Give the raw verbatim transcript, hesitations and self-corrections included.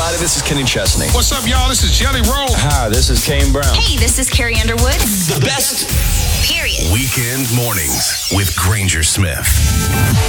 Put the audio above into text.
everybody. This is Kenny Chesney. What's up, y'all? This is Jelly Roll. Hi, this is Kane Brown. Hey, this is Carrie Underwood. The best. Period. Weekend mornings with Granger Smith.